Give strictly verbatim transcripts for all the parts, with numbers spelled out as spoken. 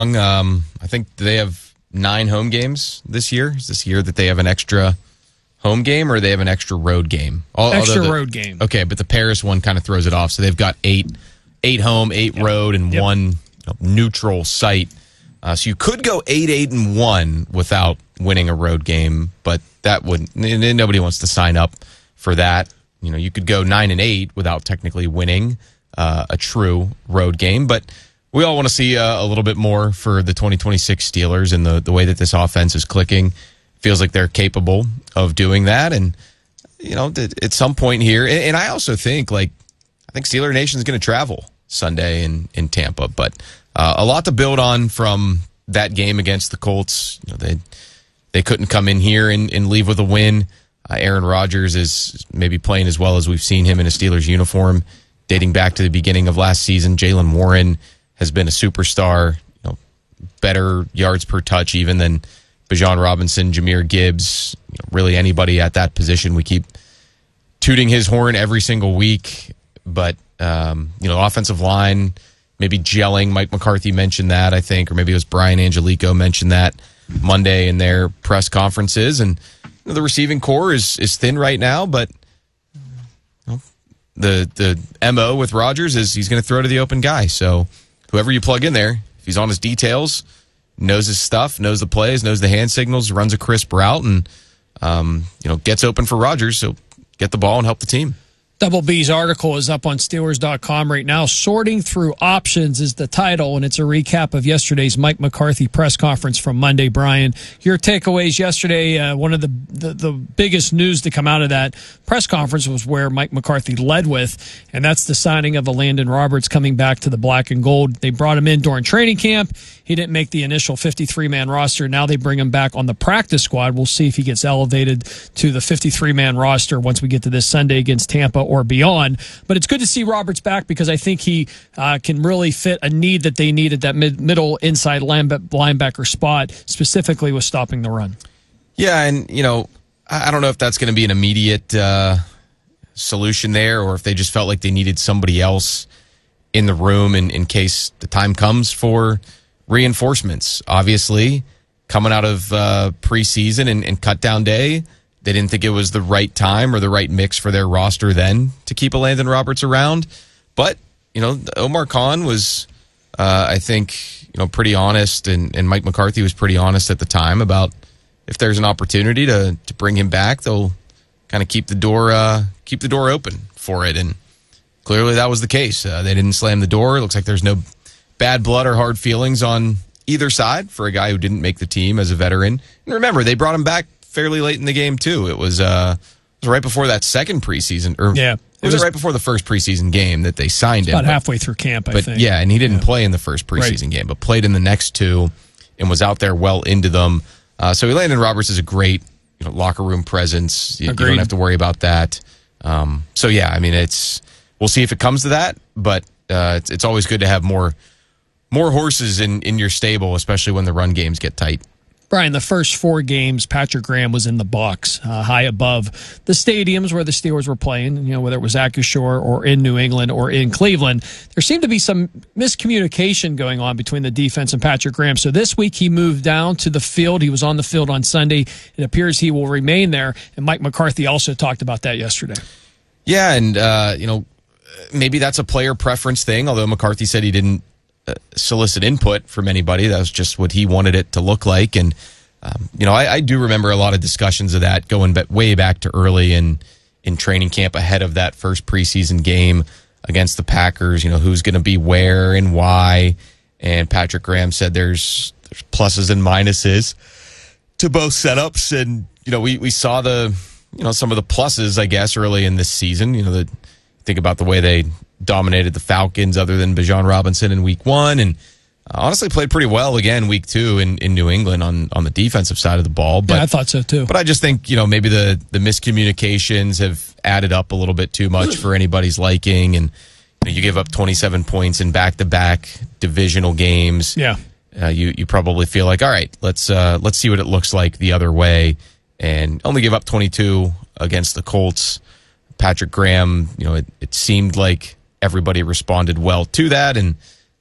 Um, I think they have nine home games this year. Is this year that they have an extra home game or they have an extra road game? All, extra the, road game. Okay, but the Paris one kind of throws it off. So they've got eight, eight home, eight yep. road, and yep. one you know, neutral site. Uh, so you could go eight, eight, and one without winning a road game, but that would nobody wants to sign up for that. You know, you could go nine and eight without technically winning uh, a true road game, but we all want to see uh, a little bit more for the twenty twenty-six Steelers and the, the way that this offense is clicking. Feels like they're capable of doing that. And, you know, at some point here, and, and I also think, like, I think Steeler Nation is going to travel Sunday in, in Tampa, but uh, a lot to build on from that game against the Colts. You know, they they couldn't come in here and, and leave with a win. Uh, Aaron Rodgers is maybe playing as well as we've seen him in a Steelers uniform dating back to the beginning of last season. Jaylen Warren has been a superstar, you know, better yards per touch even than Bijan Robinson, Jahmyr Gibbs, you know, really anybody at that position. We keep tooting his horn every single week, but, um, you know, offensive line maybe gelling. Mike McCarthy mentioned that, I think, or maybe it was Brian Angelico mentioned that Monday in their press conferences. And you know, the receiving core is is thin right now, but you know, the the M O with Rodgers is he's going to throw to the open guy. So whoever you plug in there, if he's on his details, knows his stuff, knows the plays, knows the hand signals, runs a crisp route, and um, you know gets open for Rodgers, so get the ball and help the team. Double B's article is up on Steelers dot com right now. Sorting Through Options is the title, and it's a recap of yesterday's Mike McCarthy press conference from Monday. Brian, your takeaways yesterday, uh, one of the, the, the biggest news to come out of that press conference was where Mike McCarthy led with, and that's the signing of Elandon Roberts coming back to the black and gold. They brought him in during training camp. He didn't make the initial fifty-three man roster. Now they bring him back on the practice squad. We'll see if he gets elevated to the fifty-three man roster once we get to this Sunday against Tampa or beyond. But it's good to see Roberts back because I think he uh, can really fit a need that they need at that mid- middle inside linebacker spot, specifically with stopping the run. Yeah, and, you know, I don't know if that's going to be an immediate uh, solution there or if they just felt like they needed somebody else in the room in, in case the time comes for reinforcements. Obviously, coming out of uh, preseason and, and cut down day, they didn't think it was the right time or the right mix for their roster then to keep Elandon Roberts around. But, you know, Omar Khan was, uh, I think, you know, pretty honest, and, and Mike McCarthy was pretty honest at the time about if there's an opportunity to to bring him back, they'll kind of keep the door uh, keep the door open for it. And clearly that was the case. Uh, they didn't slam the door. It looks like there's no bad blood or hard feelings on either side for a guy who didn't make the team as a veteran. And remember, they brought him back fairly late in the game, too. It was, uh, it was right before that second preseason. Or yeah. It, it was, was right before the first preseason game that they signed him. About but, halfway through camp, I but, think. Yeah, and he didn't yeah. play in the first preseason right. game, but played in the next two and was out there well into them. Uh, so Elandon Roberts is a great you know, locker room presence. You, you don't have to worry about that. Um, so, yeah, I mean, it's we'll see if it comes to that, but uh, it's, it's always good to have more more horses in, in your stable, especially when the run games get tight. Brian, the first four games, Patrick Graham was in the box, uh, high above the stadiums where the Steelers were playing, you know, whether it was Acrisure or in New England or in Cleveland. There seemed to be some miscommunication going on between the defense and Patrick Graham. So this week he moved down to the field. He was on the field on Sunday. It appears he will remain there. And Mike McCarthy also talked about that yesterday. Yeah, and, uh, you know, maybe that's a player preference thing, although McCarthy said he didn't Uh, solicit input from anybody. That was just what he wanted it to look like. And, um, you know, I, I do remember a lot of discussions of that going back, way back to early in, in training camp ahead of that first preseason game against the Packers, you know, who's going to be where and why. And Patrick Graham said there's, there's pluses and minuses to both setups. And, you know, we, we saw the, you know, some of the pluses, I guess, early in this season. You know, the, think about the way they dominated the Falcons other than Bijan Robinson in week one and uh, honestly played pretty well again week two in, in New England on, on the defensive side of the ball. But yeah, I thought so too. But I just think, you know, maybe the, the miscommunications have added up a little bit too much for anybody's liking. And you know, you give up twenty-seven points in back-to-back divisional games. Yeah. Uh, you, you probably feel like, all right, let's uh, let's see what it looks like the other way. And only give up twenty-two against the Colts. Patrick Graham, you know, it, it seemed like everybody responded well to that, and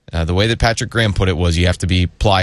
Uh, the way that Patrick Graham put it was you have to be pliable.